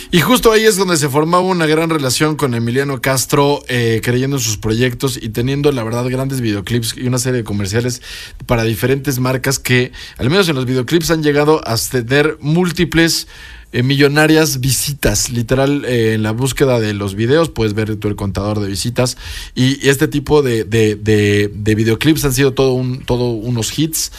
Y justo ahí es donde se formaba una gran relación con Emiliano Castro, creyendo en sus proyectos y teniendo, la verdad, grandes videoclips y una serie de comerciales para diferentes marcas que, al menos en los videoclips, han llegado a tener múltiples millonarias visitas. Literal, en la búsqueda de los videos puedes ver tú el contador de visitas, y este tipo de videoclips han sido todo unos hits,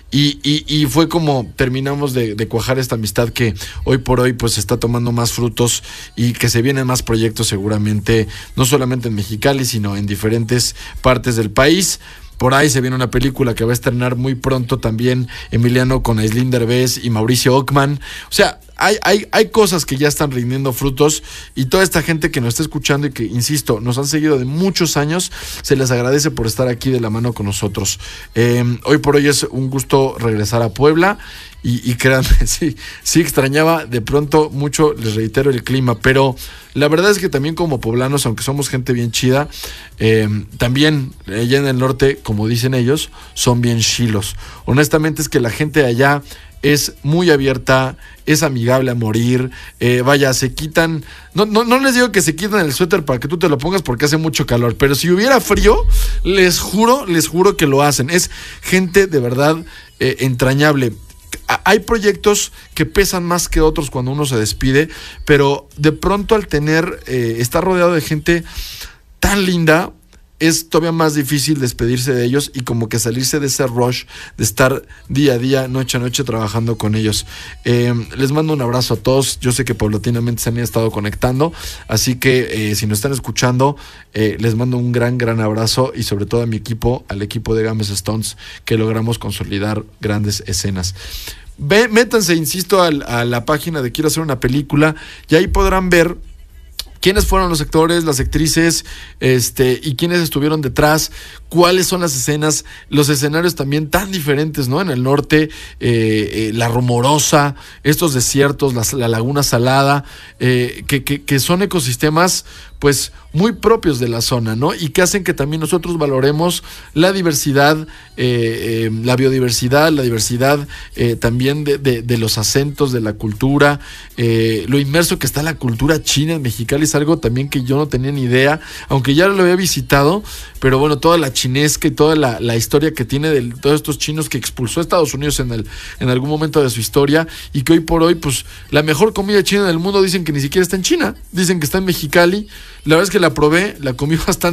y fue como terminamos de cuajar esta amistad que hoy por hoy pues está tomando más frutos y que se vienen más proyectos seguramente, no solamente en Mexicali sino en diferentes partes del país. Por ahí se viene una película que va a estrenar muy pronto también Emiliano con Aislinn Derbez y Mauricio Ockman. O sea, hay cosas que ya están rindiendo frutos, y toda esta gente que nos está escuchando y que, insisto, nos han seguido de muchos años, se les agradece por estar aquí de la mano con nosotros. Hoy por hoy es un gusto regresar a Puebla. Y créanme, sí extrañaba de pronto mucho, les reitero, el clima, pero la verdad es que también como poblanos, aunque somos gente bien chida, también allá en el norte, como dicen ellos, son bien chilos. Honestamente es que la gente de allá es muy abierta, es amigable a morir, vaya, se quitan, no les digo que se quiten el suéter para que tú te lo pongas porque hace mucho calor, pero si hubiera frío, les juro que lo hacen. Es gente de verdad entrañable. Hay proyectos que pesan más que otros cuando uno se despide, pero de pronto al estar rodeado de gente tan linda, es todavía más difícil despedirse de ellos y como que salirse de ese rush de estar día a día, noche a noche trabajando con ellos. Les mando un abrazo a todos. Yo sé que paulatinamente se han estado conectando, así que si nos están escuchando, les mando un gran abrazo, y sobre todo a mi equipo, al equipo de Games Stones, que logramos consolidar grandes escenas. Métanse, insisto, a la página de Quiero Hacer una Película, y ahí podrán ver quiénes fueron los actores, las actrices, y quiénes estuvieron detrás, cuáles son las escenas, los escenarios también tan diferentes, ¿no? En el norte, la Rumorosa, estos desiertos, la Laguna Salada, que son ecosistemas pues muy propios de la zona, ¿no? Y que hacen que también nosotros valoremos la diversidad, la biodiversidad, la diversidad también de los acentos, de la cultura, lo inmerso que está la cultura china en Mexicali es algo también que yo no tenía ni idea, aunque ya lo había visitado, pero bueno, toda la chinesca y toda la historia que tiene de todos estos chinos que expulsó a Estados Unidos en algún momento de su historia, y que hoy por hoy, pues, la mejor comida china del mundo dicen que ni siquiera está en China, dicen que está en Mexicali. La verdad es que la probé, la comí bastante